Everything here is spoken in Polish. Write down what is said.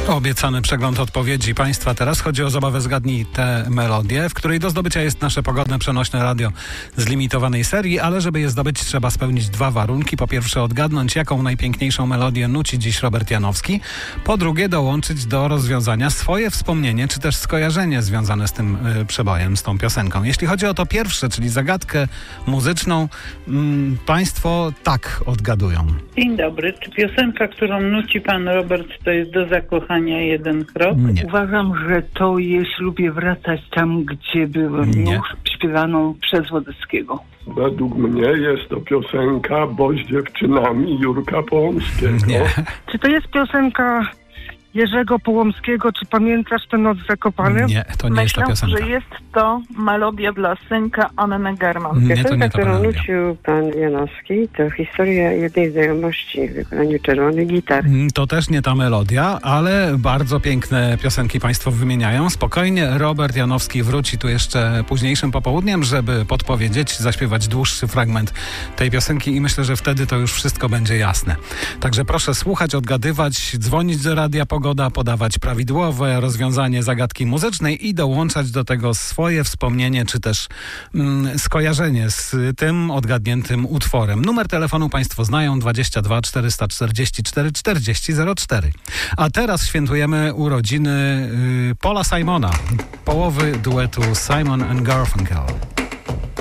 Obiecany przegląd odpowiedzi Państwa. Teraz chodzi o zabawę Zgadnij tę melodię, w której do zdobycia jest nasze pogodne, przenośne radio z limitowanej serii, ale żeby je zdobyć, trzeba spełnić dwa warunki. Po pierwsze, odgadnąć, jaką najpiękniejszą melodię nuci dziś Robert Janowski. Po drugie, dołączyć do rozwiązania swoje wspomnienie, czy też skojarzenie związane z tym przebojem, z tą piosenką. Jeśli chodzi o to pierwsze, czyli zagadkę muzyczną, Państwo tak odgadują. Dzień dobry. Czy piosenka, którą nuci pan Robert, to jest Do zakochania jeden krok? Nie. Uważam, że to jest Lubię wracać tam, gdzie byłem już, śpiewaną przez Wodeckiego. Według mnie jest to piosenka Bo z dziewczynami Jurka Połomskiego. Nie. Czy to jest piosenka Jerzego Połomskiego? Czy pamiętasz tę noc w Zakopanem? Nie, to nie jest ta piosenka. że jest to melodia dla synka Anny German. Nie, to nie ta którą melodia. nucił pan Janowski, to historia jednej znajomości w wykonaniu Czerwonych Gitar. To też nie ta melodia, ale bardzo piękne piosenki Państwo wymieniają. Spokojnie, Robert Janowski wróci tu jeszcze późniejszym popołudniem, żeby podpowiedzieć, zaśpiewać dłuższy fragment tej piosenki i myślę, że wtedy to już wszystko będzie jasne. Także proszę słuchać, odgadywać, dzwonić do Radia Pogoda, podawać prawidłowe rozwiązanie zagadki muzycznej i dołączać do tego swoje wspomnienie, czy też skojarzenie z tym odgadniętym utworem. Numer telefonu Państwo znają, 22 444 40 04. A teraz świętujemy urodziny Paula Simona, połowy duetu Simon and Garfunkel.